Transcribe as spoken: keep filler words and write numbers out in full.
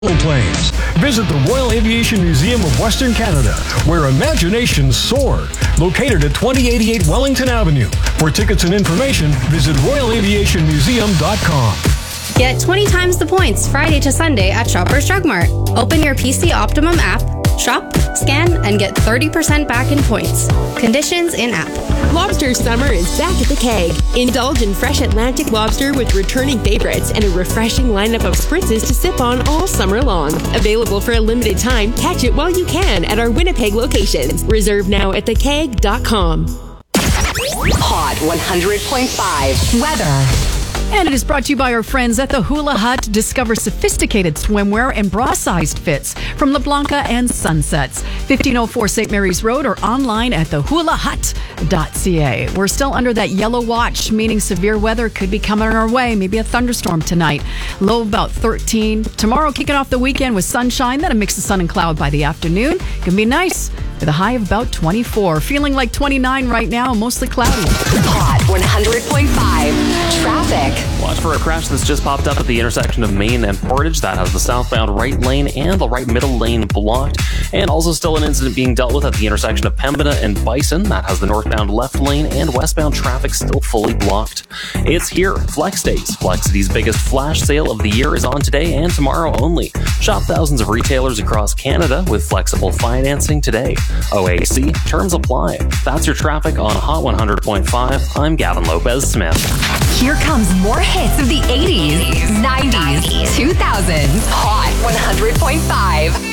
Planes. Visit the Royal Aviation Museum of Western Canada, where imaginations soar. Located at twenty eighty-eight Wellington Avenue. For tickets and information, visit royal aviation museum dot com. Get twenty times the points Friday to Sunday at Shoppers Drug Mart. Open your P C Optimum app, shop, scan, and get thirty percent back in points. Conditions in app. Lobster summer is back at the Keg. Indulge in fresh Atlantic lobster with returning favorites and a refreshing lineup of spritzes to sip on all summer long. Available for a limited time, catch it while you can at our Winnipeg locations. Reserve now at the keg dot com. Hot one hundred point five weather. And it is brought to you by our friends at the Hula Hut. Discover sophisticated swimwear and bra-sized fits from LeBlanca and Sunsets. fifteen oh four Saint Mary's Road or online at the hula hut dot c a. We're still under that yellow watch, meaning severe weather could be coming our way. Maybe a thunderstorm tonight. Low about thirteen. Tomorrow, kicking off the weekend with sunshine, then a mix of sun and cloud by the afternoon. Can be nice with a high of about twenty-four. Feeling like twenty-nine right now, mostly cloudy. Hot one hundred point five traffic. Watch for a crash that's just popped up at the intersection of Main and Portage. That has the southbound right lane and the right middle lane blocked. And also still an incident being dealt with at the intersection of Pembina and Bison. That has the northbound left lane and westbound traffic still fully blocked. It's here, Flex Days. Flexity's biggest flash sale of the year is on today and tomorrow only. Shop thousands of retailers across Canada with flexible financing today. O A C, terms apply. That's your traffic on Hot one hundred point five. I'm Gavin Lopez-Smith. Here comes more hits of the eighties, nineties, two thousands. Hot one hundred point five.